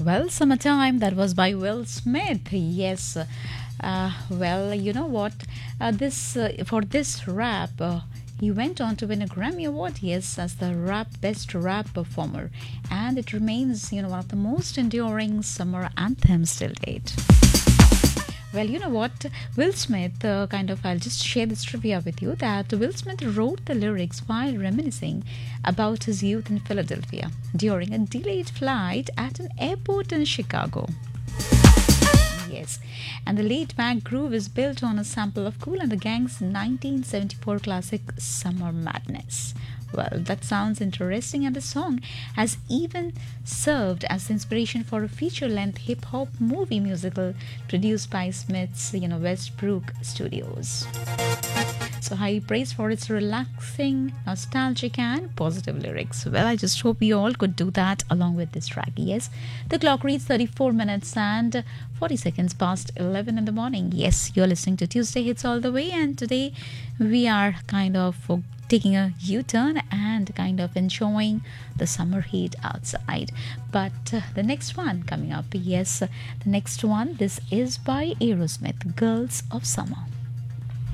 Well, Summertime, that was by Will Smith. Yes. Well, you know what? This For this rap, he went on to win a Grammy Award, yes, as the Best Rap Performer. And it remains, one of the most enduring summer anthems till date. Well, you know what? Will Smith, I'll just share this trivia with you that Will Smith wrote the lyrics while reminiscing about his youth in Philadelphia during a delayed flight at an airport in Chicago. Yes, and the laid back groove is built on a sample of Kool and the Gang's 1974 classic Summer Madness. Well, that sounds interesting, and the song has even served as inspiration for a feature-length hip-hop movie musical produced by Smith's, Westbrook Studios. So highly praised for its relaxing, nostalgic and positive lyrics. Well, I just hope you all could do that along with this track. Yes, the clock reads 34 minutes and 40 seconds past 11 in the morning. Yes, you're listening to Tuesday Hits All the Way, and today we are taking a U-turn and enjoying the summer heat outside. But the next one coming up, yes, the next one, this is by Aerosmith, Girls of Summer.